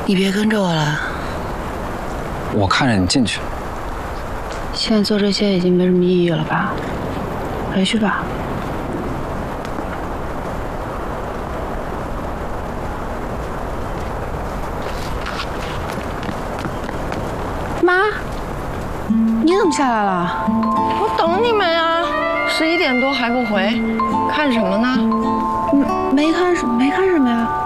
你别跟着我了。 我看着你进去。 现在做这些已经没什么意义了吧？回去吧。妈，你怎么下来了？ 我等你们啊，11点多还不回，看什么呢？ 没看什么呀？